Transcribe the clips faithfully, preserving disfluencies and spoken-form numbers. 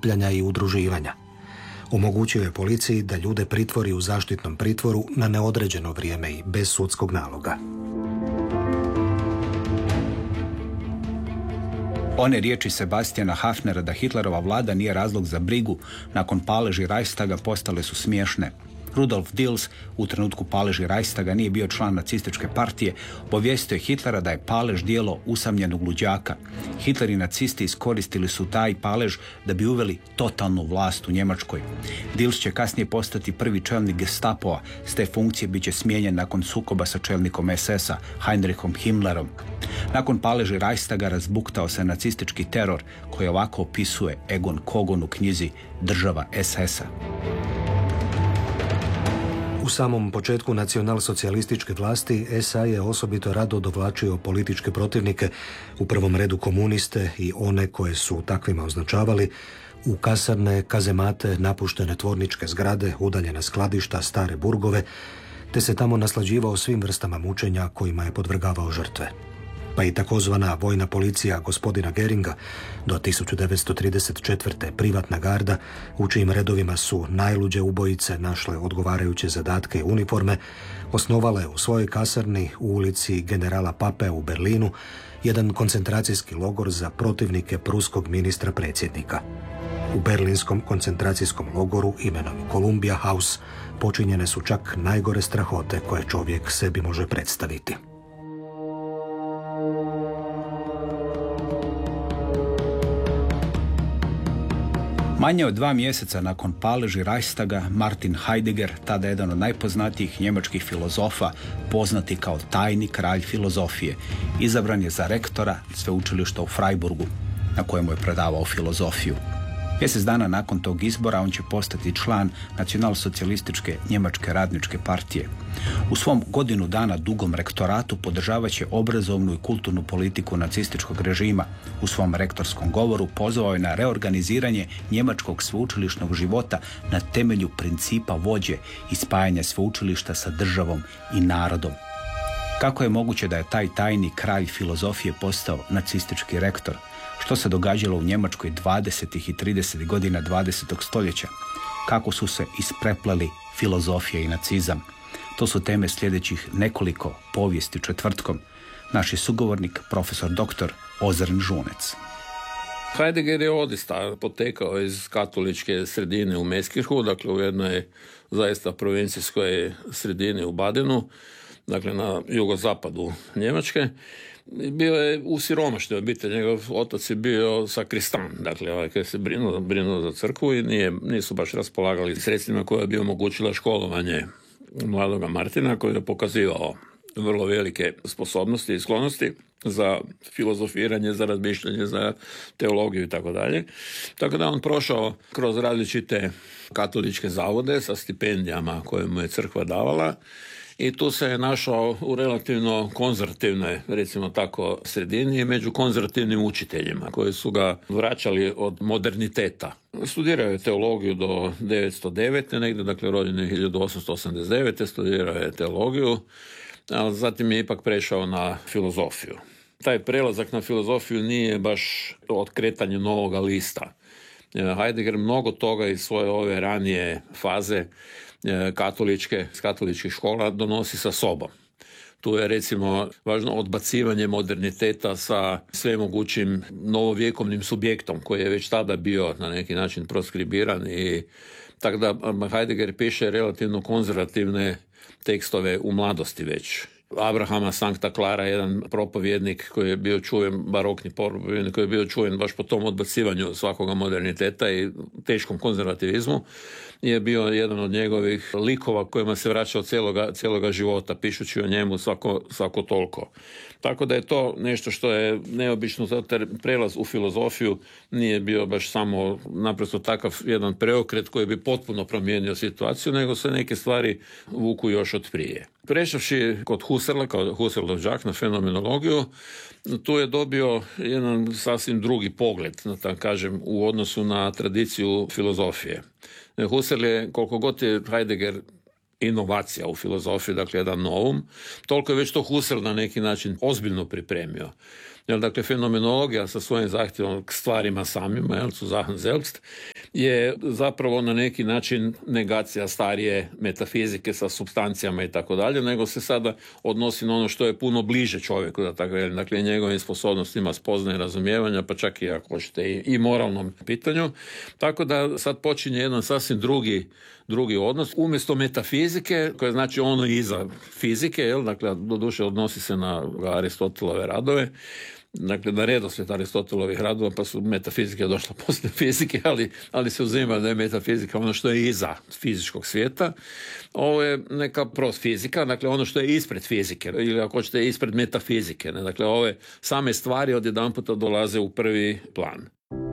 okupljanja i udruživanja. Omogućio je policiji da ljude pritvori u zaštitnom pritvoru na neodređeno vrijeme i bez sudskog naloga. One riječi Sebastijana Hafnera da Hitlerova vlada nije razlog za brigu nakon paleži Reichstaga postale su smiješne. Rudolf Dils u trenutku paleži Reichstaga nije bio član nacističke partije, obavijestio je Hitlera da je palež djelo usamljenog luđaka. Hitler i nacisti iskoristili su taj palež da bi uveli totalnu vlast u Njemačkoj. Dils će kasnije postati prvi čelnik Gestapoa, s te funkcije bit će smijenjen nakon sukoba sa čelnikom es es a Heinrichom Himmlerom. Nakon paleži Reichstaga razbuktao se nacistički teror koji ovako opisuje Egon Kogon u knjizi Država es es a. U samom početku nacionalsocijalističke vlasti es a je osobito rado dovlačio političke protivnike, u prvom redu komuniste i one koje su takvima označavali, u kasarne, kazemate, napuštene tvorničke zgrade, udaljena skladišta, stare burgove, te se tamo naslađivao svim vrstama mučenja kojima je podvrgavao žrtve. Pa i takozvana vojna policija gospodina Geringa, do tisuću devetsto trideset četvrte. privatna garda, u čijim redovima su najluđe ubojice našle odgovarajuće zadatke i uniforme, osnovala je u svojoj kasarni u ulici generala Pape u Berlinu jedan koncentracijski logor za protivnike pruskog ministra predsjednika. U berlinskom koncentracijskom logoru imenom Columbia House počinjene su čak najgore strahote koje čovjek sebi može predstaviti. Manje od dva mjeseca nakon paleži Reichstaga, Martin Heidegger, tada jedan od najpoznatijih njemačkih filozofa, poznati kao tajni kralj filozofije, izabran je za rektora sveučilišta u Freiburgu, na kojemu je predavao filozofiju. Mjesec dana nakon tog izbora on će postati član nacionalsocijalističke njemačke radničke partije. U svom godinu dana dugom rektoratu podržavat će obrazovnu i kulturnu politiku nacističkog režima. U svom rektorskom govoru pozvao je na reorganiziranje njemačkog sveučilišnog života na temelju principa vođe i spajanja sveučilišta sa državom i narodom. Kako je moguće da je taj tajni kralj filozofije postao nacistički rektor? Što se događalo u Njemačkoj dvadesetih i tridesetih godina dvadesetog stoljeća? Kako su se isprepleli filozofija i nacizam? To su teme sljedećih nekoliko povijesti četvrtkom. Naš je sugovornik, profesor doktor Ozren Žunec. Heidegger je odista potekao iz katoličke sredine u Meskirhu, dakle u jednoj zaista provincijskoj sredini u Badenu, dakle na jugozapadu Njemačke. Bio je u siromašnoj obitelji, njegov otac je bio sakristan, dakle ovaj koji se brinuo, brinuo za crkvu i nije, nisu baš raspolagali sredstvima koja bi omogućila školovanje mladoga Martina, koji je pokazivao vrlo velike sposobnosti i sklonosti za filozofiranje, za razmišljanje, za teologiju i tako dalje. Tako da on prošao kroz različite katoličke zavode sa stipendijama koje mu je crkva davala. I tu se je našao u relativno konzervativnoj, recimo tako, sredini i među konzervativnim učiteljima koji su ga vraćali od moderniteta. Studirao je teologiju do devetsto devete. negdje, dakle rođen je hiljadu osamsto osamdeset devete. studirao je teologiju, ali zatim je ipak prešao na filozofiju. Taj prelazak na filozofiju nije baš otkretanje novoga lista. Heidegger mnogo toga iz svoje ove ranije faze katoličke, s katoličkih škola donosi sa sobom. Tu je recimo važno odbacivanje moderniteta sa svemogućim novovjekovnim subjektom koji je već tada bio na neki način proskribiran i tako da Heidegger piše relativno konzervativne tekstove u mladosti već. Abrahama Sankta Clara, jedan propovjednik koji je bio čuven, barokni propovjednik koji je bio čuven baš po tom odbacivanju svakoga moderniteta i teškom konzervativizmu, je bio jedan od njegovih likova kojima se vraćao cijeloga, cijeloga života, pišući o njemu svako, svako toliko. Tako da je to nešto što je neobično, zato jer prelaz u filozofiju nije bio baš samo naprosto takav jedan preokret koji bi potpuno promijenio situaciju, nego se neke stvari vuku još od prije. Prešavši kod Husserla, kao Husserlov đak, na fenomenologiju, tu je dobio jedan sasvim drugi pogled, da tako kažem, u odnosu na tradiciju filozofije. Husserl je, koliko god je Heidegger inovacija u filozofiji, dakle jedan novum, toliko je već to Husserl na neki način ozbiljno pripremio. Jer, dakle, fenomenologija sa svojim zahtjevom k stvarima samima, jel, zu Sachen selbst, je zapravo na neki način negacija starije metafizike sa supstancijama i tako dalje, nego se sada odnosi na ono što je puno bliže čovjeku, da tako velim, dakle njegovim sposobnostima spoznaje i razumijevanja, pa čak i ako hoćete i, i moralnom pitanju. Tako da sad počinje jedan sasvim drugi drugi odnos. Umjesto metafizike, koja znači ono iza fizike, jel? Dakle, doduše odnosi se na Aristotelove radove, dakle, na redoslijed Aristotelovih radova, pa su metafizike došla poslije fizike, ali, ali se uzima da je metafizika ono što je iza fizičkog svijeta. Ovo je neka prosfizika, dakle ono što je ispred fizike, ili ako hoćete ispred metafizike. Ne? Dakle, ove same stvari odjedanputa dolaze u prvi plan.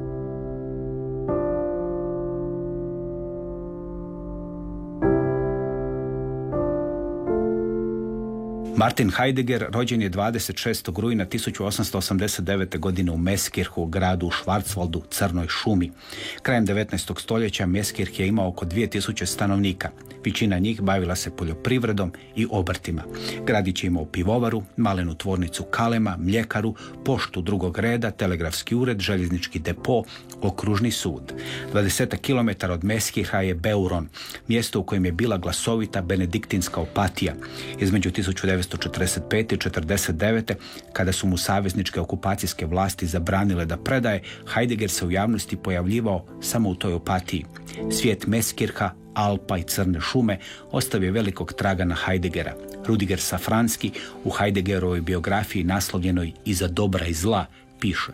Martin Heidegger rođen je dvadeset šestog rujna tisuću osamsto osamdeset devete. godine u Meskirhu, gradu u Schwarzwaldu, Crnoj šumi. Krajem devetnaestog stoljeća Meskirh je imao oko dvije tisuće stanovnika. Većina njih bavila se poljoprivredom i obrtima. Gradić je imao pivovaru, malenu tvornicu kalema, mljekaru, poštu drugog reda, telegrafski ured, željeznički depo, okružni sud. dvadeset kilometara od Meskirha je Beuron, mjesto u kojem je bila glasovita benediktinska opatija. Između tisuću devetsto četrdeset pete i četrdeset devete. kada su mu savezničke okupacijske vlasti zabranile da predaje, Heidegger se u javnosti pojavljivao samo u toj opatiji. Svijet Meskirha, Alpa i Crne šume ostavio velikog traga na Heideggera. Rudiger Safranski u Heideggerovoj biografiji naslovljenoj Iza dobra i zla piše: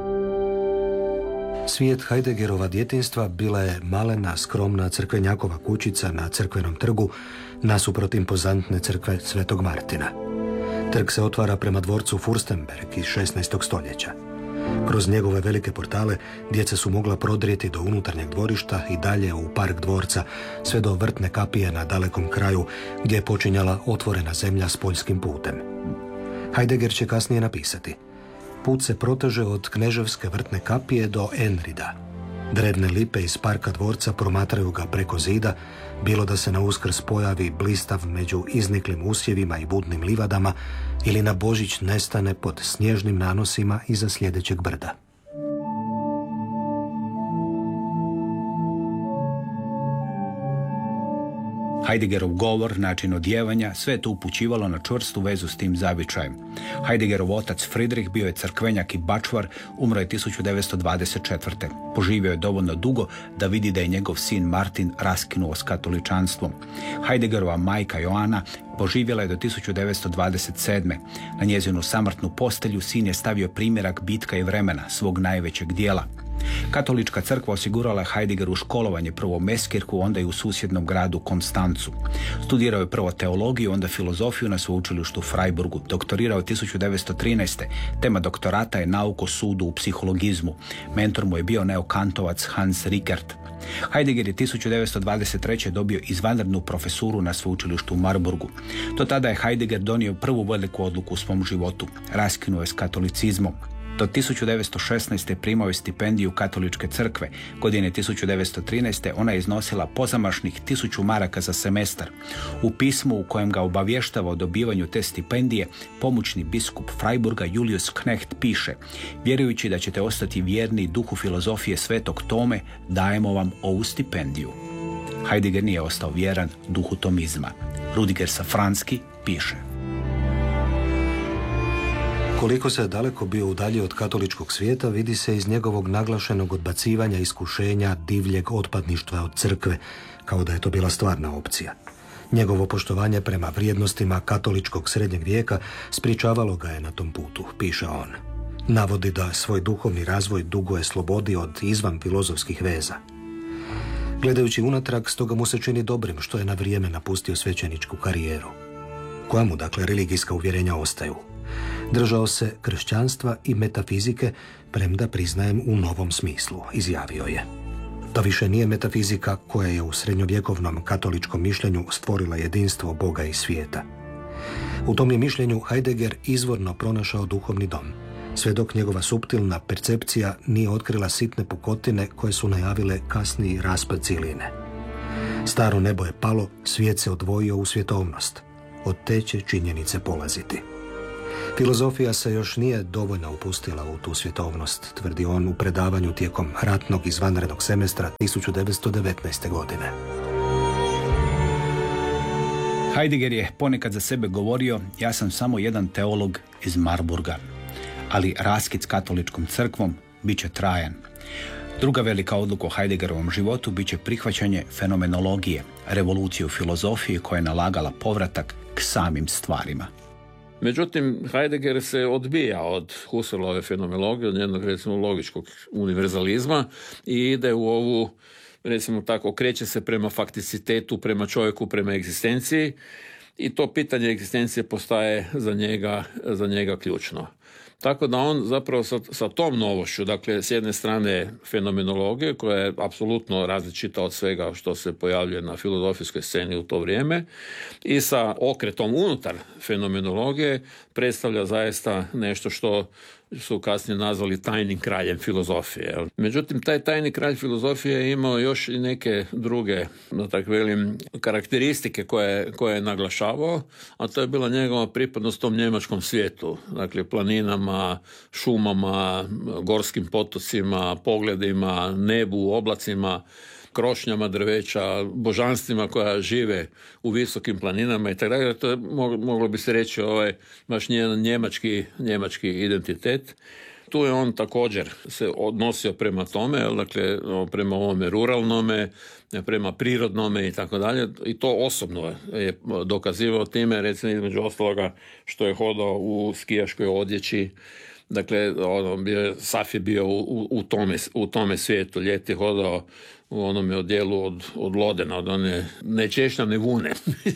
Svijet Heideggerova djetinjstva bila je malena, skromna crkvenjakova kućica na Crkvenom trgu nasuprot impozantne crkve Svetog Martina. Trg se otvara prema dvorcu Furstenberg iz šesnaestog stoljeća. Kroz njegove velike portale djeca su mogla prodrijeti do unutarnjeg dvorišta i dalje u park dvorca, sve do vrtne kapije na dalekom kraju gdje je počinjala otvorena zemlja s poljskim putem. Heidegger će kasnije napisati: Put se proteže od Kneževske vrtne kapije do Enrida. Dredne lipe iz parka dvorca promatraju ga preko zida, bilo da se na Uskrs pojavi blistav među izniklim usjevima i budnim livadama ili na Božić nestane pod snježnim nanosima iza sljedećeg brda. Heideggerov govor, način odjevanja, sve je to upućivalo na čvrstu vezu s tim zavičajem. Heideggerov otac Friedrich bio je crkvenjak i bačvar, umro je tisuću devetsto dvadeset četvrte. Poživio je dovoljno dugo da vidi da je njegov sin Martin raskinuo s katoličanstvom. Heideggerova majka Joana poživjela je do tisuću devetsto dvadeset sedme. Na njezinu samrtnu postelju sin je stavio primjerak Bitka i vremena, svog najvećeg dijela. Katolička crkva osigurala je Heideggeru školovanje prvo u Meskirhu, onda i u susjednom gradu Konstancu. Studirao je prvo teologiju, onda filozofiju na sveučilištu u Freiburgu. Doktorirao je tisuću devetsto trinaeste. Tema doktorata je nauk o sudu u psihologizmu. Mentor mu je bio neokantovac Hans Rickert. Heidegger je tisuću devetsto dvadeset treće. dobio izvanrednu profesuru na sveučilištu u Marburgu. Do tada je Heidegger donio prvu veliku odluku u svom životu. Raskinuo je s katolicizmom. Do tisuću devetsto šesnaeste. primao je stipendiju Katoličke crkve. Godine tisuću devetsto trinaeste. ona je iznosila pozamašnih tisuću maraka za semestar. U pismu u kojem ga obavještava o dobivanju te stipendije, pomoćni biskup Freiburga Julius Knecht piše: vjerujući da ćete ostati vjerni duhu filozofije Svetog Tome, dajemo vam ovu stipendiju. Heidegger nije ostao vjeran duhu tomizma. Rudiger Safranski piše: Koliko se daleko bio udalje od katoličkog svijeta vidi se iz njegovog naglašenog odbacivanja iskušenja divljeg otpadništva od crkve, kao da je to bila stvarna opcija. Njegovo poštovanje prema vrijednostima katoličkog srednjeg vijeka sprječavalo ga je na tom putu, piše on. Navodi da svoj duhovni razvoj duguje slobodi od izvan filozofskih veza. Gledajući unatrag, stoga mu se čini dobrim što je na vrijeme napustio svećeničku karijeru. Koja mu, dakle, religijska uvjerenja ostaju? Držao se kršćanstva i metafizike, premda priznajem u novom smislu, izjavio je. To više nije metafizika koja je u srednjovjekovnom katoličkom mišljenju stvorila jedinstvo Boga i svijeta. U tom je mišljenju Heidegger izvorno pronašao duhovni dom, sve dok njegova suptilna percepcija nije otkrila sitne pukotine koje su najavile kasniji raspad cijeline. Staro nebo je palo, svijet se odvojio u svjetovnost. Od te će činjenice polaziti. Filozofija se još nije dovoljno upustila u tu svjetovnost, tvrdi on u predavanju tijekom ratnog izvanrednog semestra tisuću devetsto devetnaeste. godine. Heidegger je ponekad za sebe govorio: ja sam samo jedan teolog iz Marburga, ali raskid s katoličkom crkvom bit će trajan. Druga velika odluka o Heideggerovom životu bit će prihvaćanje fenomenologije, revolucije u filozofiji koja je nalagala povratak k samim stvarima. Međutim, Heidegger se odbija od Husserlove fenomenologije, od njenog, recimo, logičkog univerzalizma i ide u ovu, recimo tako, kreće se prema fakticitetu, prema čovjeku, prema egzistenciji i to pitanje egzistencije postaje za njega, za njega ključno. Tako da on zapravo sa, sa tom novošću, dakle s jedne strane fenomenologije koja je apsolutno različita od svega što se pojavljuje na filozofijskoj sceni u to vrijeme i sa okretom unutar fenomenologije predstavlja zaista nešto što su kasnije nazvali tajnim kraljem filozofije. Međutim, taj tajni kralj filozofije je imao još i neke druge, da tako velim, karakteristike koje, koje je naglašavao, a to je bila njegova pripadnost tom njemačkom svijetu, dakle planinama, šumama, gorskim potocima, pogledima, nebu, oblacima, krošnjama drveća, božanstvima koja žive u visokim planinama i tako dalje. To je, moglo bi se reći, ovaj baš njen njemački, njemački identitet. Tu je on također se odnosio prema tome, dakle prema ovome ruralnome, prema prirodnome i tako dalje. I to osobno je dokazivao time, recimo između ostaloga što je hodao u skijaškoj odjeći. Dakle, ono, bio, Saf je bio u, u, tome, u tome svijetu, ljeti hodao u onome odjelu od, od lodena, od one nečešljane vune,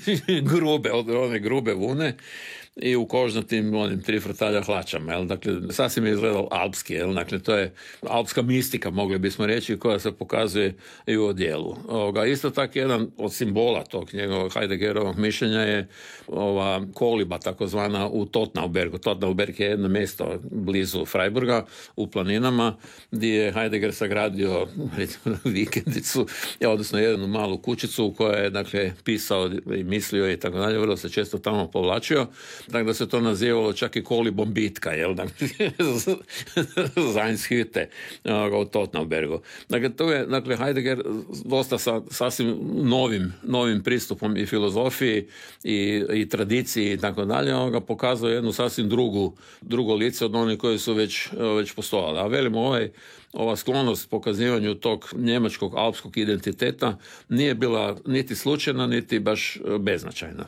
grube, od one grube vune i u kožnatim onim tri frtalja hlačama. Jel? Dakle, sasvim je izgledal alpski. Jel? Dakle, to je alpska mistika, mogli bismo reći, koja se pokazuje i u odjelu. Ovoga, isto tako jedan od simbola tog njegovog Heideggerovog mišljenja je ova koliba takozvana u Totnaubergu. Totnauberg je jedno mjesto blizu Freiburga u planinama gdje je Heidegger sagradio, recimo, vikendicu, odnosno jednu malu kućicu u kojoj je, dakle, pisao i mislio i tako dalje, vrlo se često tamo povlačio. Tako da se to nazivalo čak i kolibom bitka, jel? Zainshütte u Totnaubergu. Dakle, to je, dakle, Heidegger dosta sa sasvim novim, novim pristupom i filozofiji i, i tradiciji i tako dalje, on ga pokazao jednu sasvim drugu, drugo lice od onih koji su već, već postojali. A velimo, ovaj ova sklonost pokazivanju tog njemačkog alpskog identiteta nije bila niti slučajna, niti baš beznačajna.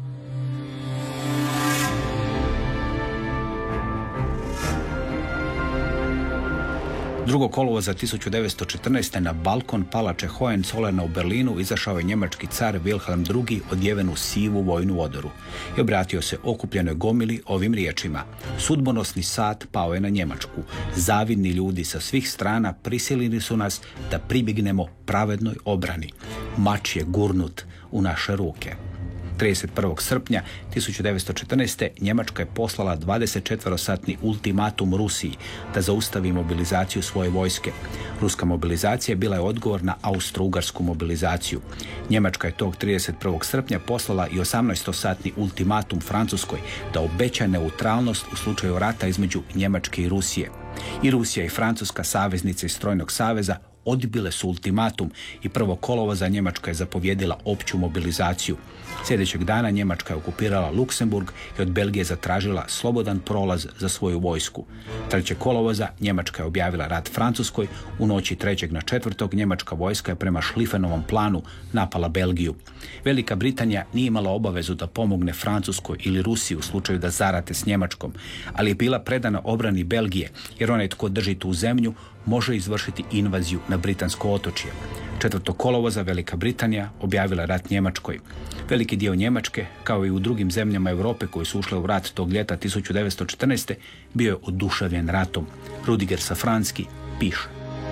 Drugog kolovoza tisuću devetsto četrnaeste. na balkon palače Hohenzollern u Berlinu izašao je njemački car Wilhelm drugi odjeven u sivu vojnu odoru i obratio se okupljenoj gomili ovim riječima: sudbonosni sat pao je na Njemačku. Zavidni ljudi sa svih strana prisilili su nas da pribjegnemo pravednoj obrani. Mač je gurnut u naše ruke. trideset prvog srpnja tisuću devetsto četrnaeste. Njemačka je poslala dvadesetčetverosatni ultimatum Rusiji da zaustavi mobilizaciju svoje vojske. Ruska mobilizacija bila je odgovor na austro-ugarsku mobilizaciju. Njemačka je tog trideset prvog srpnja poslala i osamnaestosatni ultimatum Francuskoj da obeća neutralnost u slučaju rata između Njemačke i Rusije. I Rusija i Francuska, saveznice iz Strojnog saveza, odbile su ultimatum i prvog kolovoza Njemačka je zapovjedila opću mobilizaciju. Sljedećeg dana Njemačka je okupirala Luksemburg i od Belgije zatražila slobodan prolaz za svoju vojsku. trećeg kolovoza Njemačka je objavila rat Francuskoj. U noći trećeg na četvrtog njemačka vojska je prema Šlifenovom planu napala Belgiju. Velika Britanija nije imala obavezu da pomogne Francuskoj ili Rusiji u slučaju da zarate s Njemačkom, ali je bila predana obrani Belgije, jer onaj tko drži tu zemlju može izvršiti invaziju na britansko otočje. četvrtog kolovoza Velika Britanija objavila rat Njemačkoj. Veliki dio Njemačke, kao i u drugim zemljama Europe koji su ušle u rat tog ljeta tisuću devetsto četrnaeste. bio je oduševljen ratom. Rudiger Safranski piše: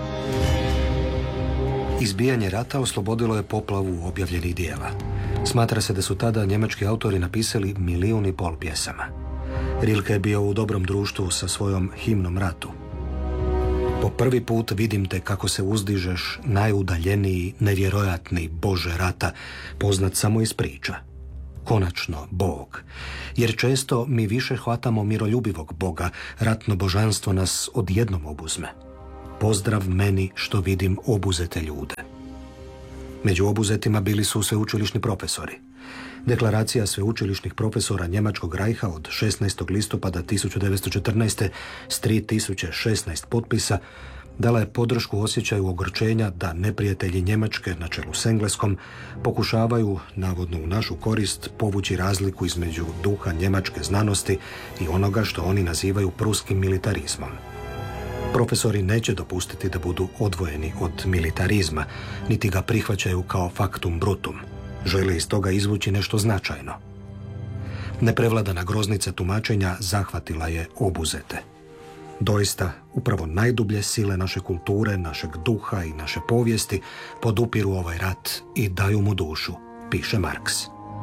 Izbijanje rata oslobodilo je poplavu objavljenih dijela. Smatra se da su tada njemački autori napisali milijun i pol pjesama. Rilke je bio u dobrom društvu sa svojom himnom ratu. Po prvi put vidim te kako se uzdižeš, najudaljeniji, nevjerojatni Bože rata, poznat samo iz priča. konačno Bog. Jer često mi više hvatamo miroljubivog Boga, ratno božanstvo nas odjednom obuzme. Pozdrav meni što vidim obuzete ljude. Među obuzetima bili su sveučilišni profesori. Deklaracija sveučilišnih profesora Njemačkog rajha od šesnaestog listopada tisuću devetsto četrnaeste s tri tisuće šesnaest potpisa dala je podršku osjećaju ogorčenja da neprijatelji Njemačke na čelu s Engleskom pokušavaju, navodno u našu korist, povući razliku između duha njemačke znanosti i onoga što oni nazivaju pruskim militarizmom. Profesori neće dopustiti da budu odvojeni od militarizma, niti ga prihvaćaju kao factum brutum. Žele iz toga izvući nešto značajno. Neprevladana groznica tumačenja zahvatila je obuzete. Doista, upravo najdublje sile naše kulture, našeg duha i naše povijesti podupiru ovaj rat i daju mu dušu, piše Marks.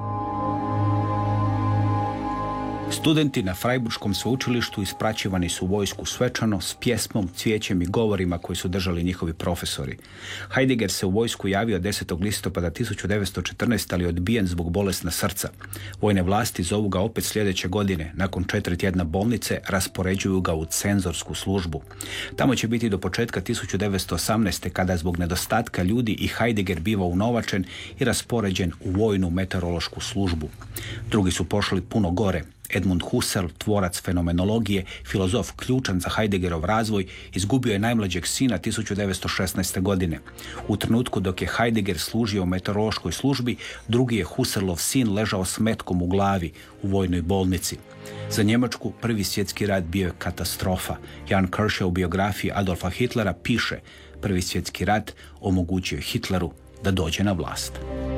Studenti na Freiburškom sveučilištu ispraćivani su u vojsku svečano s pjesmom, cvijećem i govorima koji su držali njihovi profesori. Heidegger se u vojsku javio desetog listopada tisuću devetsto četrnaeste. ali je odbijen zbog bolesna srca. Vojne vlasti zovu ga opet sljedeće godine. Nakon četiri tjedna bolnice raspoređuju ga u cenzorsku službu. Tamo će biti do početka tisuću devetsto osamnaeste. kada zbog nedostatka ljudi i Heidegger biva unovačen i raspoređen u vojnu meteorološku službu. Drugi su pošli puno gore. Edmund Husserl, tvorac fenomenologije, filozof ključan za Heideggerov razvoj, izgubio je najmlađeg sina tisuću devetsto šesnaeste. godine. U trenutku dok je Heidegger služio u meteorološkoj službi, drugi je Husserlov sin ležao s metkom u glavi u vojnoj bolnici. Za Njemačku prvi svjetski rat bio je katastrofa. Jan Kershaw u biografiji Adolfa Hitlera piše: prvi svjetski rat omogućio je Hitleru da dođe na vlast.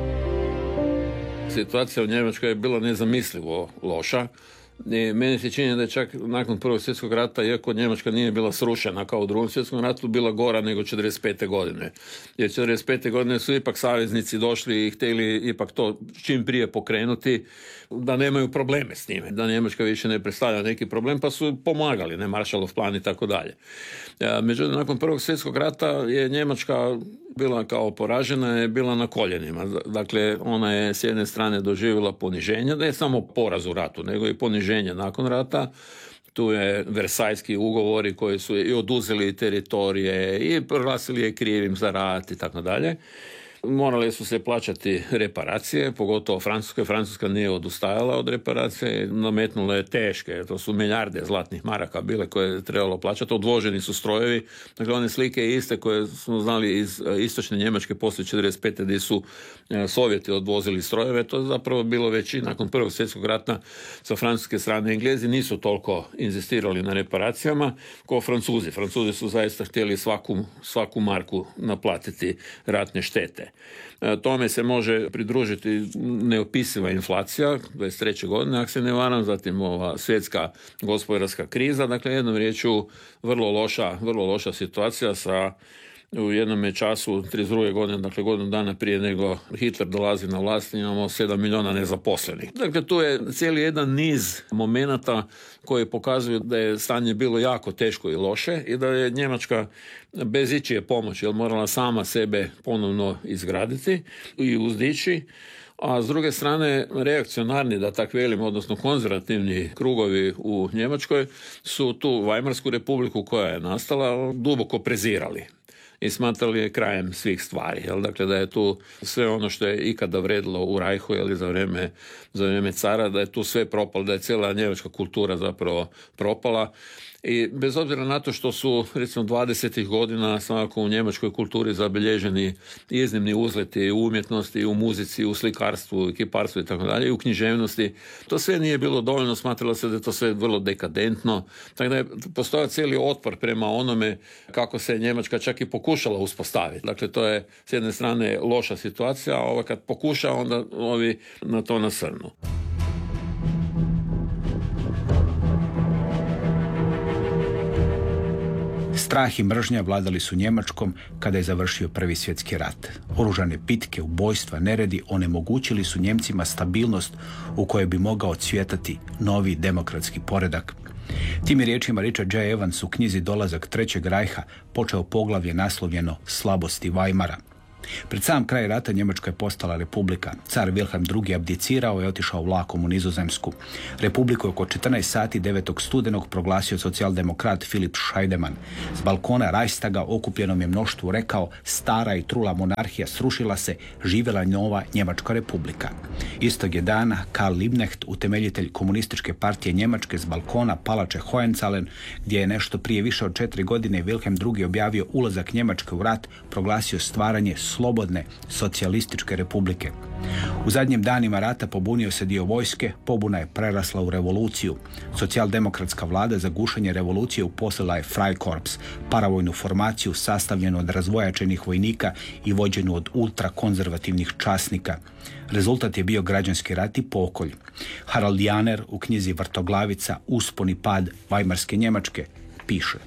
Situacija u Njemačkoj je bila nezamislivo loša. I meni se čini da je čak nakon Prvog svjetskog rata, iako Njemačka nije bila srušena kao u Drugom svjetskom ratu, bila gora nego četrdeset pete. godine. Jer četrdeset pete. godine su ipak saveznici došli i htjeli ipak to čim prije pokrenuti, da nemaju probleme s njime, da Njemačka više ne predstavlja neki problem, pa su pomagali, ne, Marshallov plan i tako dalje. Međutim, nakon Prvog svjetskog rata je Njemačka bila kao poražena, je bila na koljenima. Dakle, ona je s jedne strane doživjela poniženje, da je samo poraz u ratu, nego i poniženje nakon rata. Tu je Versajski ugovori koji su i oduzeli teritorije i proglasili je krivim za rat i tako dalje. Morale su se plaćati reparacije, pogotovo Francuska. Francuska nije odustajala od reparacije, nametnula je teške, to su milijarde zlatnih maraka bile koje je trebalo plaćati, odvoženi su strojevi, dakle one slike iste koje smo znali iz istočne Njemačke poslije četrdeset pete. gdje su Sovjeti odvozili strojeve, to je zapravo bilo već i nakon Prvog svjetskog rata sa francuske strane. Englezi nisu toliko inzistirali na reparacijama kao Francuzi. Francuzi su zaista htjeli svaku, svaku marku naplatiti ratne štete. Tome se može pridružiti neopisiva inflacija dvadeset treće. godine, ako se ne varam, zatim ova svjetska gospodarska kriza, dakle jednom riječju vrlo loša, vrlo loša situacija sa u jednom času, trideset druge. godine, dakle godinu dana prije nego Hitler dolazi na vlast, imamo sedam milijuna nezaposlenih. Dakle, tu je cijeli jedan niz momenata koji pokazuju da je stanje bilo jako teško i loše i da je Njemačka bez ičije pomoći, jer morala sama sebe ponovno izgraditi i uzdići. A s druge strane, reakcionarni, da tak velim, odnosno konzervativni krugovi u Njemačkoj su tu Weimarsku republiku koja je nastala duboko prezirali i smatrali je krajem svih stvari. Jel? Dakle, da je tu sve ono što je ikada vredilo u Rajhu, jel, za vrijeme, za vrijeme cara, da je tu sve propalo, da je cijela njemačka kultura zapravo propala. I bez obzira na to što su recimo dvadesetih godina svakako u njemačkoj kulturi zabilježeni iznimni uzleti u umjetnosti, u muzici, u slikarstvu, u kiparstvu i tako dalje, i u književnosti, to sve nije bilo dovoljno, smatralo se da je to sve vrlo dekadentno. Tako da je postojao cijeli otpor prema onome kako se Njemačka čak i pokušala uspostaviti. Dakle, to je s jedne strane loša situacija, a ovo kad pokuša, onda ovi na to nasrnu. Strah i mržnja vladali su Njemačkom kada je završio Prvi svjetski rat. Oružane bitke, ubojstva, neredi onemogućili su Njemcima stabilnost u kojoj bi mogao cvjetati novi demokratski poredak. Tim je riječima Richard J. Evans u knjizi Dolazak Trećeg rajha počeo poglavlje naslovljeno Slabosti Weimara. Pred sam kraj rata Njemačka je postala republika. Car Wilhelm drugi. abdicirao i otišao vlakom u Nizozemsku. Republiku je oko četrnaest sati devetog studenog proglasio socijaldemokrat Philipp Scheidemann. S balkona Reichstaga okupljenom je mnoštvu rekao: stara i trula monarhija srušila se, živjela nova Njemačka republika. Istog je dana Karl Liebknecht, utemeljitelj komunističke partije Njemačke, s balkona palače Hohenzollern, gdje je nešto prije više od četiri godine Wilhelm drugi. objavio ulazak Njemačke u rat, proglasio stvaranje slobodne socijalističke republike. U zadnjim danima rata pobunio se dio vojske, pobuna je prerasla u revoluciju. Socijaldemokratska vlada za gušenje revolucije uposlila je Freikorps, paravojnu formaciju sastavljenu od razvojačenih vojnika i vođenu od ultrakonzervativnih časnika. Rezultat je bio građanski rat i pokolj. Harald Janer u knjizi Vrtoglavica, uspon i pad Vajmarske Njemačke piše: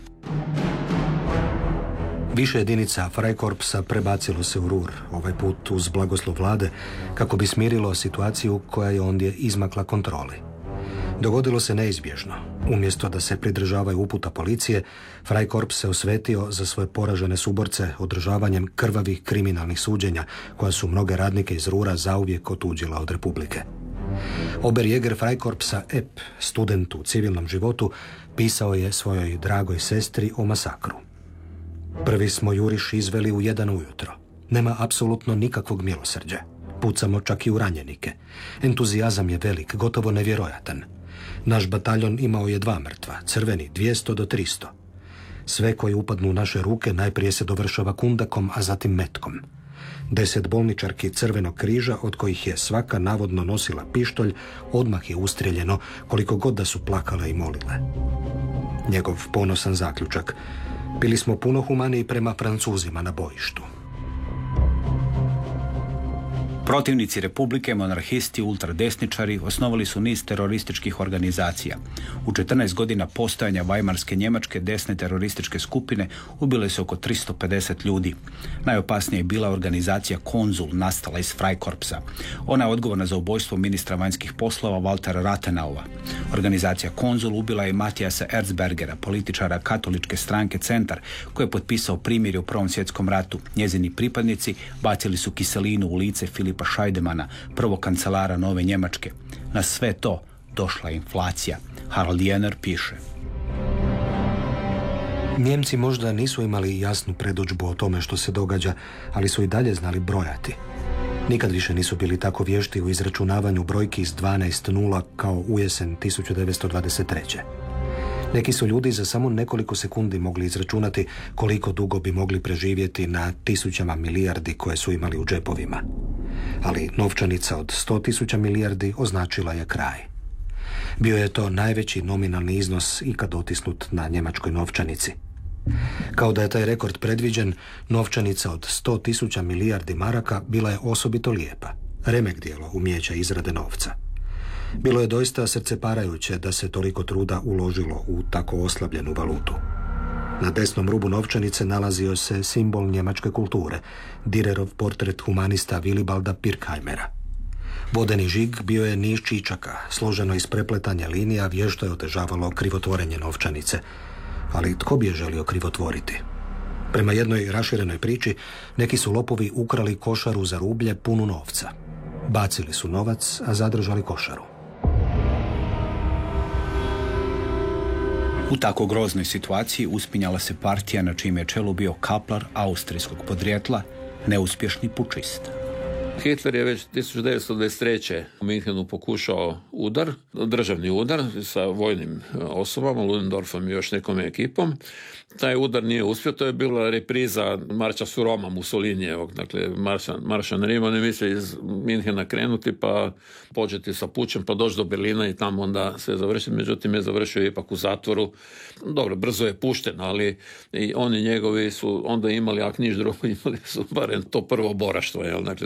Više jedinica Freikorpsa prebacilo se u Ruhr, ovaj put uz blagoslov vlade, kako bi smirilo situaciju koja je ondje izmakla kontroli. Dogodilo se neizbježno. Umjesto da se pridržavaju uputa policije, Freikorps se osvetio za svoje poražene suborce održavanjem krvavih kriminalnih suđenja, koja su mnoge radnike iz Ruhra zauvijek otuđila od republike. Oberjäger Freikorpsa Epp, student u civilnom životu, pisao je svojoj dragoj sestri o masakru. Prvi smo juriš izveli u jedan ujutro. Nema apsolutno nikakvog milosrđa. Pucamo čak i u ranjenike. Entuzijazam je velik, gotovo nevjerojatan. Naš bataljon imao je dva mrtva, crveni dvjesto do tristo. Sve koji upadnu u naše ruke najprije se dovršava kundakom, a zatim metkom. Deset bolničarki Crvenog križa, od kojih je svaka navodno nosila pištolj, odmah je ustreljeno, koliko god da su plakale i molile. Njegov ponosan zaključak: bili smo puno humaniji prema Francuzima na bojištu. Protivnici republike, monarhisti, ultradesničari osnovali su niz terorističkih organizacija. U četrnaest godina postojanja Vajmarske Njemačke desne terorističke skupine ubile su oko tristo pedeset ljudi. Najopasnija je bila organizacija Konzul, nastala iz Freikorpsa. Ona je odgovorna za ubojstvo ministra vanjskih poslova Waltera Rathenauva. Organizacija Konzul ubila je Matijasa Erzbergera, političara katoličke stranke Centar, koji je potpisao primirje u Prvom svjetskom ratu. Njezini pripadnici bacili su kiselinu u lice Filipa Scheidemana, prvog kancelara Nove Njemačke. Na sve to došla je inflacija. Harald Janer piše: Njemci možda nisu imali jasnu predodžbu o tome što se događa, ali su i dalje znali brojati. Nikad više nisu bili tako vješti u izračunavanju brojki iz dvanaest nula kao u jesen tisuću devetsto dvadeset treće. Neki su ljudi za samo nekoliko sekundi mogli izračunati koliko dugo bi mogli preživjeti na tisućama milijardi koje su imali u džepovima. Ali novčanica od sto tisuća milijardi označila je kraj. Bio je to najveći nominalni iznos ikad otisnut na njemačkoj novčanici. Kao da je taj rekord predviđen, novčanica od sto tisuća milijardi maraka bila je osobito lijepa, remek djelo umijeća izrade novca. Bilo je doista srceparajuće da se toliko truda uložilo u tako oslabljenu valutu. Na desnom rubu novčanice nalazio se simbol njemačke kulture, Dürerov portret humanista Wilibalda Pirkheimera. Vodeni žig bio je niz čičaka, složeno iz prepletanja linija, vješto je otežavalo krivotvorenje novčanice. Ali tko bi je želio krivotvoriti? Prema jednoj raširenoj priči, neki su lopovi ukrali košaru za rublje punu novca. Bacili su novac, a zadržali košaru. U tako groznoj situaciji uspinjala se partija na čijem je čelu bio kaplar austrijskog podrijetla, neuspješni pučist. Hitler je već tisuću devetsto dvadeset treće u Minhenu pokušao udar, državni udar sa vojnim osobama, Ludendorfom i još nekom ekipom. Taj udar nije uspio, to je bila repriza marša su Roma Mussolinijevog, dakle marša, marša na Rim. Oni misle iz Minhena krenuti pa početi sa pučem pa doći do Berlina i tamo onda se završiti. Međutim je završio ipak u zatvoru. Dobro, brzo je pušten, ali i oni njegovi su onda imali, ako niš drugo, imali su barem to prvo boraštvo, jel? Dakle dvadeset treće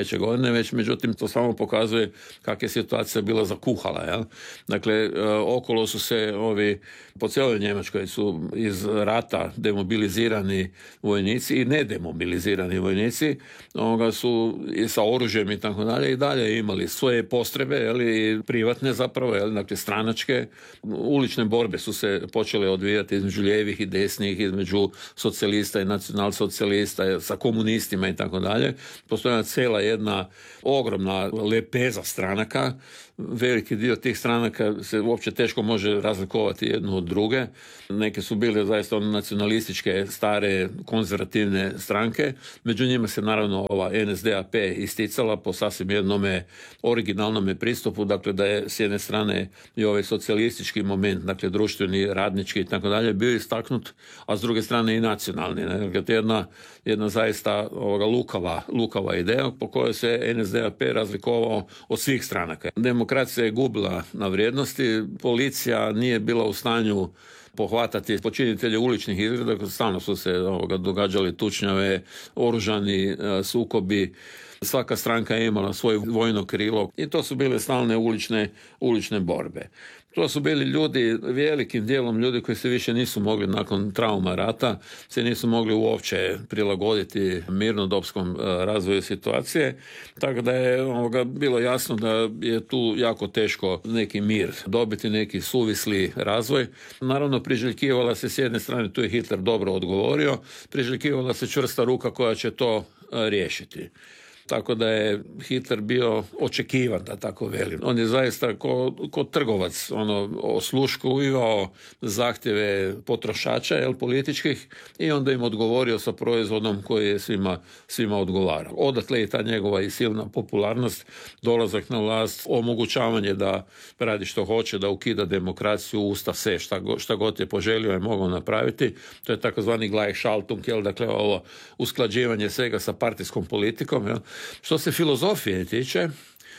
treće godine, već međutim to samo pokazuje kakva je situacija bila zakuhala. Jel? Dakle, okolo su se ovi, po cijeloj Njemačkoj su iz rata demobilizirani vojnici i nedemobilizirani vojnici, ovoga su i sa oružjem i tako dalje i dalje imali svoje postrebe, jel, privatne zapravo, jel, dakle stranačke. Ulične borbe su se počele odvijati između lijevih i desnih, između socijalista i nacionalsocijalista, sa komunistima i tako dalje. Postojala cijela jedna ogromna lepeza stranaka. Veliki dio tih stranaka se uopće teško može razlikovati jednu od druge. Neke su bile zaista nacionalističke, stare, konzervativne stranke. Među njima se naravno ova N S D A P isticala po sasvim jednome originalnome pristupu, dakle da je s jedne strane i ovaj socijalistički moment, dakle društveni, radnički i tako dalje, bio istaknut, a s druge strane i nacionalni. Dakle, to je jedna, jedna zaista ovoga lukava, lukava ideja po kojoj se N S D A P razlikovao od svih stranaka. Demokracija je gubila na vrijednosti, policija nije bila u stanju pohvatati počinitelje uličnih izgreda, stalno su se ovoga, događali tučnjave, oružani e, sukobi, svaka stranka je imala svoje vojno krilo i to su bile stalne ulične, ulične borbe. To su bili ljudi, velikim dijelom ljudi koji se više nisu mogli nakon trauma rata, se nisu mogli uopće prilagoditi mirnodopskom razvoju situacije, tako da je ovoga, bilo jasno da je tu jako teško neki mir dobiti, neki suvisli razvoj. Naravno, priželjkivala se s jedne strane, tu je Hitler dobro odgovorio, priželjkivala se čvrsta ruka koja će to riješiti. Tako da je Hitler bio očekivan, da tako velim. On je zaista ko, ko trgovac ono, osluškivao zahtjeve potrošača, jel, političkih, i onda im odgovorio sa proizvodom koji je svima, svima odgovarao. Odatle je ta njegova i silna popularnost, dolazak na vlast, omogućavanje da radi što hoće, da ukida demokraciju, ustav se, šta, šta god je poželio je mogao napraviti. To je takozvani Gleichschaltung, jel, dakle ovo usklađivanje svega sa partijskom politikom, jel. Što se filozofije tiče,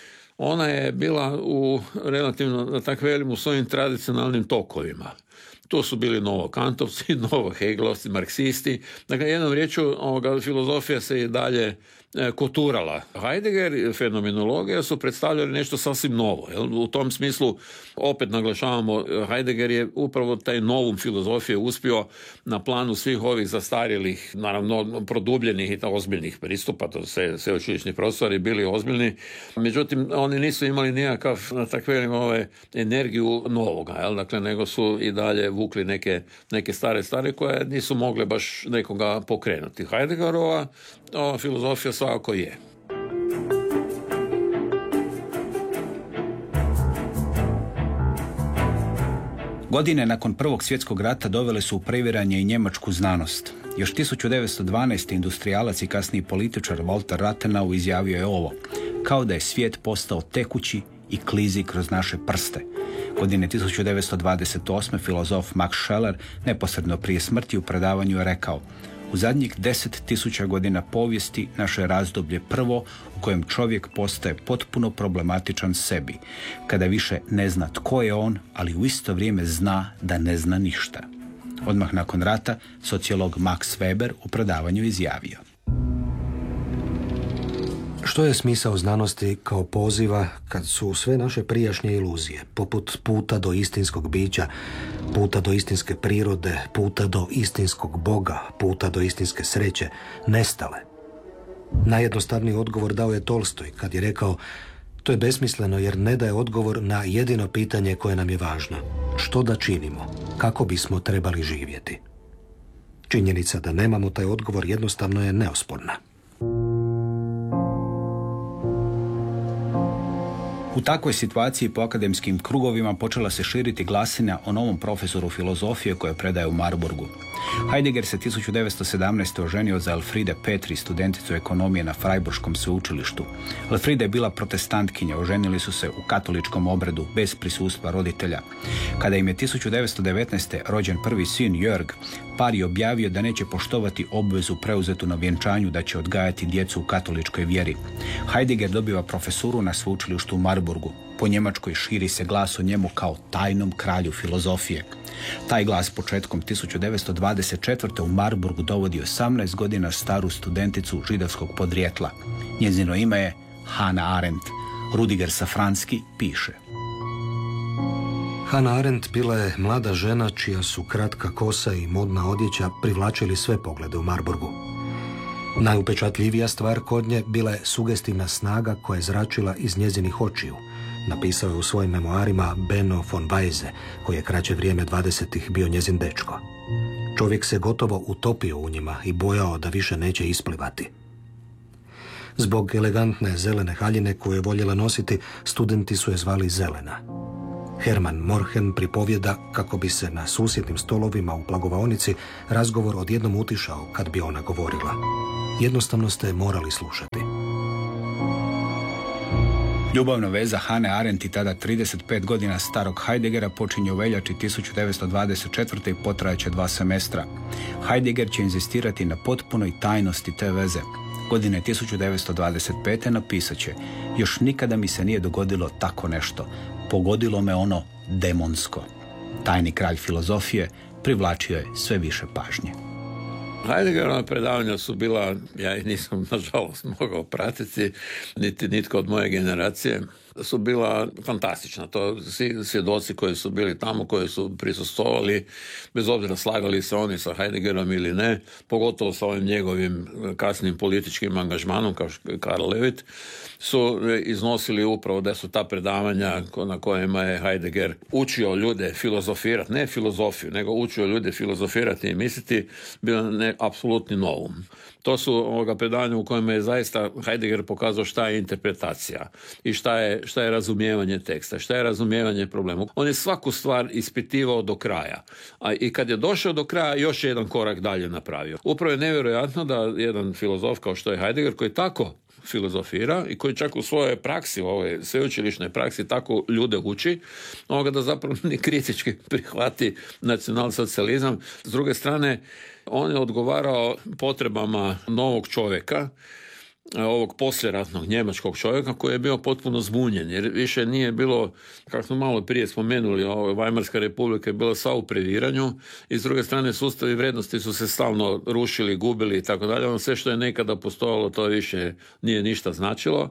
ona je bila u relativno, da tako velim, u svojim tradicionalnim tokovima. Tu su bili novokantovci, novohegelovci, marksisti. Dakle, jednom riječju, ovoga, filozofija se i dalje e, koturala. Heidegger i fenomenologija su predstavljali nešto sasvim novo. Jel? U tom smislu, opet naglašavamo, Heidegger je upravo taj novum filozofije uspio na planu svih ovih zastarjelih, naravno produbljenih i ozbiljnih pristupa, to se sveučilišni profesori bili ozbiljni. Međutim, oni nisu imali nikakav, tako velim, ove, energiju novoga, jel? Dakle, nego su i dalje vukli neke, neke stare stvari koje nisu mogle baš nekoga pokrenuti. Heideggerova ova filozofija svakako je. Godine nakon Prvog svjetskog rata dovele su u previranje i njemačku znanost. Još tisuću devetsto dvanaeste. industrijalac i kasniji političar Walter Rathenau izjavio je ovo: kao da je svijet postao tekući i klizi kroz naše prste. Godine tisuću devetsto dvadeset osme. filozof Max Scheler neposredno prije smrti u predavanju je rekao: u zadnjih deset tisuća godina povijesti naše razdoblje prvo u kojem čovjek postaje potpuno problematičan sebi, kada više ne zna tko je on, ali u isto vrijeme zna da ne zna ništa. Odmah nakon rata sociolog Max Weber u predavanju izjavio: što je smisao znanosti kao poziva kad su sve naše prijašnje iluzije, poput puta do istinskog bića, puta do istinske prirode, puta do istinskog Boga, puta do istinske sreće, nestale? Najjednostavniji odgovor dao je Tolstoj kad je rekao: to je besmisleno jer ne daje odgovor na jedino pitanje koje nam je važno. Što da činimo? Kako bismo trebali živjeti? Činjenica da nemamo taj odgovor jednostavno je neosporna. U takvoj situaciji po akademskim krugovima počela se širiti glasina o novom profesoru filozofije koje predaje u Marburgu. Heidegger se tisuću devetsto sedamnaeste. oženio za Elfriede Petri, studenticu ekonomije na Freiburškom sveučilištu. Elfriede je bila protestantkinja, oženili su se u katoličkom obredu bez prisustva roditelja. Kada im je tisuću devetsto devetnaeste. rođen prvi sin Jörg, par je objavio da neće poštovati obvezu preuzetu na vjenčanju da će odgajati djecu u katoličkoj vjeri. Heidegger dobiva profesuru na sveučilištu u Marburgu. Po Njemačkoj širi se glas o njemu kao tajnom kralju filozofije. Taj glas početkom tisuću devetsto dvadeset četvrte. u Marburgu dovodi osamnaest godina staru studenticu židovskog podrijetla. Njezino ime je Hannah Arendt. Rudiger Safranski piše: Hannah Arendt bila je mlada žena čija su kratka kosa i modna odjeća privlačili sve poglede u Marburgu. Najupečatljivija stvar kod nje bila je sugestivna snaga koja je zračila iz njezinih očiju, napisao je u svojim memoarima Benno von Weise, koji je kraće vrijeme dvadesetih bio njezin dečko. Čovjek se gotovo utopio u njima i bojao da više neće isplivati. Zbog elegantne zelene haljine koju je voljela nositi, studenti su je zvali Zelena. Hermann Morhen pripovjeda kako bi se na susjednim stolovima u blagovaonici razgovor odjednom utišao kad bi ona govorila. Jednostavno ste morali slušati. Ljubavna veza Hannah Arendt i tada trideset pet godina starog Heideggera počinje u veljači tisuću devetsto dvadeset četvrte. i potrajeće dva semestra. Heidegger će inzistirati na potpunoj tajnosti te veze. Godine tisuću devetsto dvadeset pete. napisat će: još nikada mi se nije dogodilo tako nešto. Pogodilo me ono demonsko. Tajni kralj filozofije privlačio je sve više pažnje. Heideggerova predavanja su bila, ja ih nisam nažalost mogao pratiti, niti nitko od moje generacije, su bila fantastična. To svi svjedoci koji su bili tamo, koji su prisustvovali, bez obzira slagali se oni sa Heideggerom ili ne, pogotovo sa ovim njegovim kasnim političkim angažmanom kao Karl Levit, su iznosili upravo da su ta predavanja na kojima je Heidegger učio ljude filozofirati, ne filozofiju, nego učio ljude filozofirati i misliti, bilo ne apsolutni novum. To su ovoga predavanja u kojima je zaista Heidegger pokazao šta je interpretacija i šta je, šta je razumijevanje teksta, šta je razumijevanje problema. On je svaku stvar ispitivao do kraja. A i kad je došao do kraja, još je jedan korak dalje napravio. Upravo je nevjerojatno da jedan filozof kao što je Heidegger, koji tako filozofira i koji čak u svojoj praksi, u ovoj sveučilišnoj praksi, tako ljude uči, ovoga da zapravo ni kritički prihvati nacionalsocijalizam. S druge strane, on je odgovarao potrebama novog čovjeka, ovog poslijeratnog njemačkog čovjeka koji je bio potpuno zbunjen, jer više nije bilo, kako smo malo prije spomenuli, Weimarska republika je bila sva u previranju i s druge strane sustavi vrijednosti su se stalno rušili, gubili i tako dalje. Ono sve što je nekada postojalo, to više nije ništa značilo.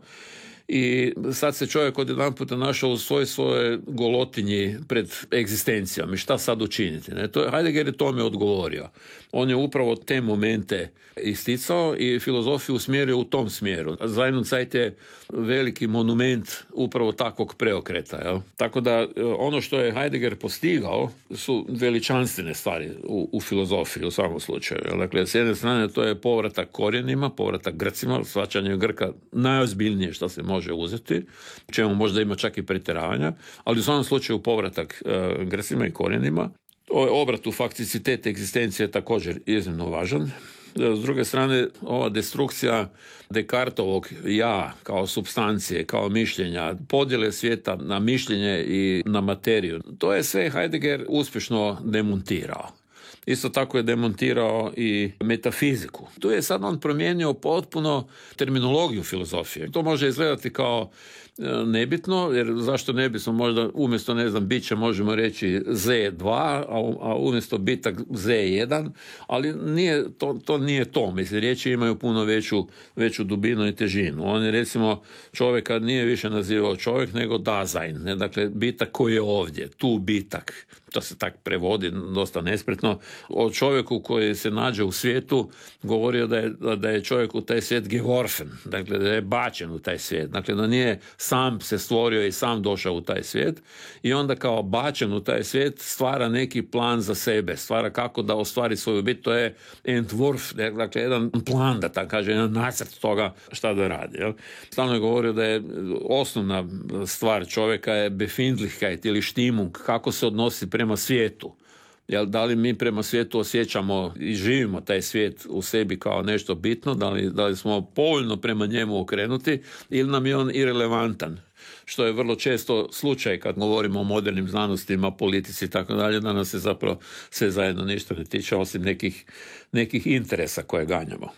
I sad se čovjek odjedanput našao u svoj svoje golotinji pred egzistencijom i šta sad učiniti. Ne? To, Heidegger je tome odgovorio. On je upravo te momente isticao i filozofiju usmjerio u tom smjeru. Sein und Zeit je veliki monument upravo takvog preokreta. Jel? Tako da ono što je Heidegger postigao su veličanstvene stvari u, u filozofiji u svakom slučaju. Jel? Dakle, s jedne strane to je povratak korijenima, povratak Grcima, shvaćanje Grka najozbiljnije što se može uzeti, čemu možda ima čak i pretjeravanja, ali u svakom slučaju povratak e, Grcima i korijenima. Ovaj obrat u fakticitet egzistencije je također iznimno važan. S druge strane, ova destrukcija Descartovog ja kao supstancije, kao mišljenja, podjele svijeta na mišljenje i na materiju, to je sve Heidegger uspješno demontirao. Isto tako je demontirao i metafiziku. Tu je sad on promijenio potpuno terminologiju filozofije. To može izgledati kao nebitno, jer zašto ne bismo možda umjesto, ne znam, biće možemo reći Z dva, a umjesto bitak Z jedan, ali nije, to, to nije to. Mislim, riječi imaju puno veću, veću dubinu i težinu. On je, recimo, čovjeka nije više nazivao čovjek, nego Dasein. Ne? Dakle, bitak koji je ovdje, tu bitak. To se tak prevodi dosta nespretno. O čovjeku koji se nađe u svijetu govorio da je, da je čovjek u taj svijet geworfen, dakle da je bačen u taj svijet, dakle da nije sam se stvorio i sam došao u taj svijet i onda kao bačen u taj svijet stvara neki plan za sebe, stvara kako da ostvari svoju bit, to je Entwurf, dakle jedan plan, da tako kaže, jedan nacrt toga šta da radi. Jel? Stalno je govorio da je osnovna stvar čovjeka je Befindlichkeit ili Stimmung, kako se odnosi prema svijetu. Jel, da li mi prema svijetu osjećamo i živimo taj svijet u sebi kao nešto bitno, da li, da li smo povoljno prema njemu okrenuti ili nam je on irelevantan, što je vrlo često slučaj kad govorimo o modernim znanostima, politici i tako dalje, da nas se zapravo sve zajedno ništa ne tiče osim nekih, nekih interesa koje ganjamo.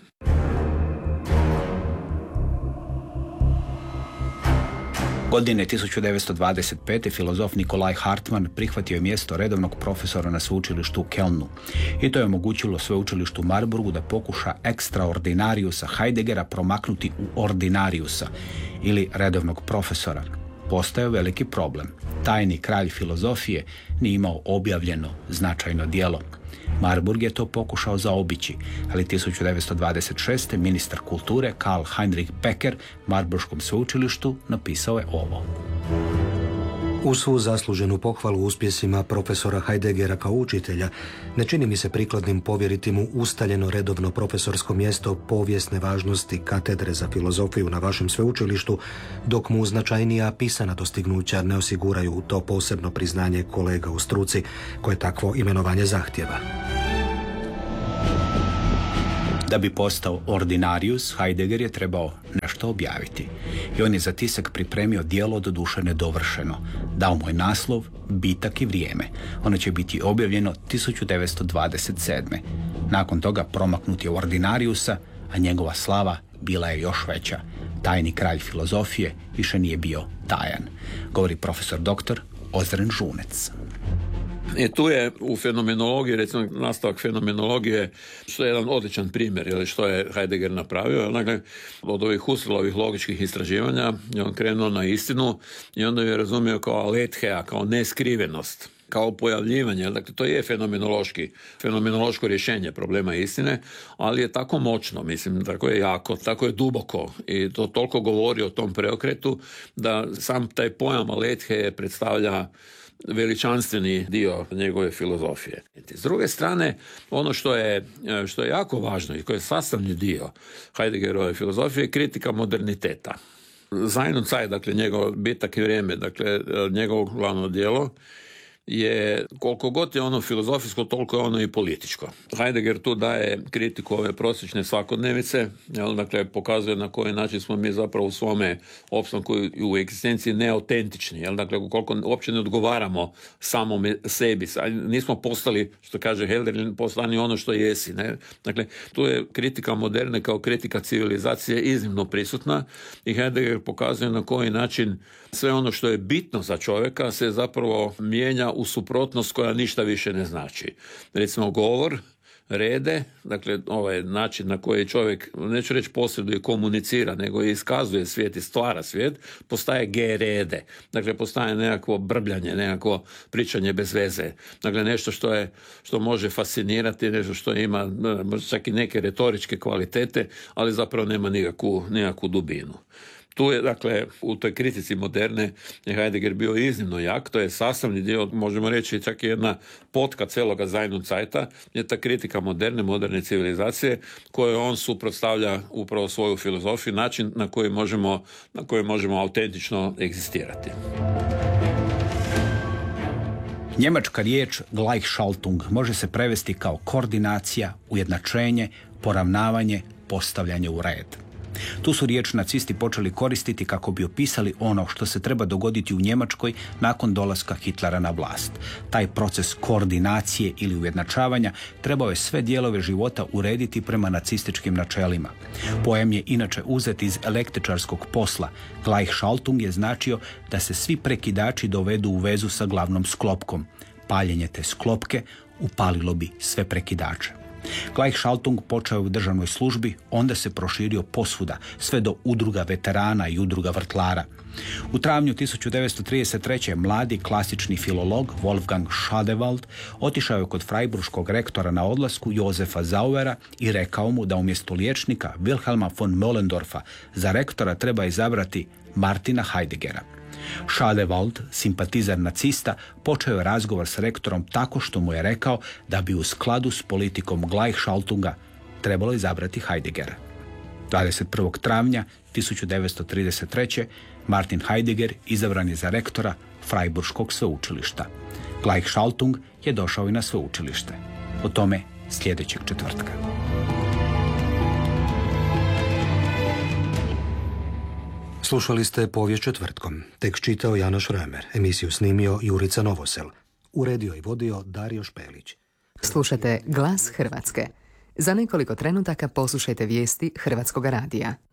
Godine tisuću devetsto dvadeset pete filozof Nikolaj Hartmann prihvatio je mjesto redovnog profesora na sveučilištu u Kelnu. I to je omogućilo sveučilištu Marburgu da pokuša extraordinariusa Heideggera promaknuti u ordinariusa ili redovnog profesora. Postao veliki problem. Tajni kralj filozofije nije imao objavljeno značajno djelo. Marburg je to pokušao zaobići, ali tisuću devetsto dvadeset šeste. ministar kulture Karl Heinrich Becker Marburškom sveučilištu napisao je ovo. U svu zasluženu pohvalu uspjesima profesora Heideggera kao učitelja, ne čini mi se prikladnim povjeriti mu ustaljeno redovno profesorsko mjesto povijesne važnosti katedre za filozofiju na vašem sveučilištu, dok mu značajnija pisana dostignuća ne osiguraju to posebno priznanje kolega u struci koje takvo imenovanje zahtjeva. Da bi postao ordinarius, Heidegger je trebao nešto objaviti. I on je za tisak pripremio djelo doduše nedovršeno. Dao mu je naslov Bitak i vrijeme. Ono će biti objavljeno tisuću devetsto dvadeset sedme. Nakon toga promaknut je u ordinariusa, a njegova slava bila je još veća. Tajni kralj filozofije više nije bio tajan, govori profesor doktor Ozren Žunec. I tu je u fenomenologiji, recimo nastavak fenomenologije, što je jedan odličan primjer, ili što je Heidegger napravio. Dakle, od ovih Husserlovih logičkih istraživanja je on krenuo na istinu i onda je razumio kao aletheia, kao neskrivenost, kao pojavljivanje. Dakle, to je fenomenološki, fenomenološko rješenje problema istine, ali je tako moćno, mislim, tako je jako, tako je duboko i to toliko govori o tom preokretu da sam taj pojam aletheie predstavlja veličanstveni dio njegove filozofije. S druge strane, ono što je, što je jako važno i koji je sastavni dio Heideggerove filozofije je kritika moderniteta. Sein und Zeit, dakle njegov Bitak i vrijeme, dakle njegovo glavno djelo je, koliko god je ono filozofijsko, toliko je ono i političko. Heidegger tu daje kritiku ove prosječne svakodnevice, jel, dakle pokazuje na koji način smo mi zapravo u svome opstanku i u egzistenciji neautentični, jel, dakle koliko uopće ne odgovaramo samom sebi, nismo postali, što kaže Hölderlin, postani ono što jesi, ne? Dakle, tu je kritika moderne kao kritika civilizacije iznimno prisutna i Heidegger pokazuje na koji način sve ono što je bitno za čovjeka se zapravo mijenja u suprotnost koja ništa više ne znači. Recimo govor, rede, dakle ovaj način na koji čovjek, neću reći posreduje, komunicira, nego iskazuje svijet i stvara svijet, postaje gerede. Dakle, postaje nekakvo brbljanje, nekakvo pričanje bez veze. Dakle, nešto što je, što može fascinirati, nešto što ima čak i neke retoričke kvalitete, ali zapravo nema nikakvu, nikakvu dubinu. Tu je, dakle, u toj kritici moderne je Heidegger bio iznimno jak, to je sastavni dio, možemo reći čak i jedna potka celoga Sein und Zeita, je ta kritika moderne, moderne civilizacije, koju on suprotstavlja upravo svoju filozofiju, način na koji možemo, na koji možemo autentično egzistirati. Njemačka riječ Gleichschaltung može se prevesti kao koordinacija, ujednačenje, poravnavanje, postavljanje u red. Tu su riječ nacisti počeli koristiti kako bi opisali ono što se treba dogoditi u Njemačkoj nakon dolaska Hitlera na vlast. Taj proces koordinacije ili ujednačavanja trebao je sve dijelove života urediti prema nacističkim načelima. Pojam je inače uzet iz električarskog posla. Gleichschaltung je značio da se svi prekidači dovedu u vezu sa glavnom sklopkom. Paljenje te sklopke upalilo bi sve prekidače. Gleichschaltung počeo u državnoj službi, onda se proširio posvuda, sve do udruga veterana i udruga vrtlara. U travnju tisuću devetsto trideset treće. mladi klasični filolog Wolfgang Schadewald otišao je kod freiburškog rektora na odlasku Josefa Zauera i rekao mu da umjesto liječnika Wilhelma von Moellendorfa za rektora treba izabrati Martina Heideggera. Schadewald, simpatizer nacista, počeo je razgovor s rektorom tako što mu je rekao da bi u skladu s politikom Gleichschaltunga trebalo izabrati Heideggera. dvadeset prvog travnja tisuću devetsto trideset treće. Martin Heidegger izabran je za rektora Freiburškog sveučilišta. Gleichschaltung je došao i na sveučilište. O tome sljedećeg četvrtka. Slušali ste Povijest četvrtkom. Tekst čitao Janoš Römer, emisiju snimio Jurica Novosel. Uredio i vodio Dario Špelić. Slušate Glas Hrvatske. Za nekoliko trenutaka poslušajte vijesti Hrvatskog radija.